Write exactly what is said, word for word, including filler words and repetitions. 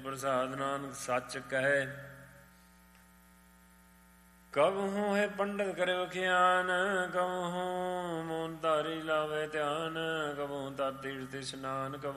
ਪ੍ਰਸਾਦ ਨਾਨਕ ਸੱਚ ਕਹੈ। ਕਬਹੂ ਹੈ ਪੰਡਤ ਕਰੇ ਵਖਿਆਨ, ਕਬਹੂ ਮੋਨ ਧਾਰੀ ਲਾਵੇ ਧਿਆਨ, ਕਬਹੂ ਤਰ ਤੀਰਥ ਇਸ਼ਨਾਨ,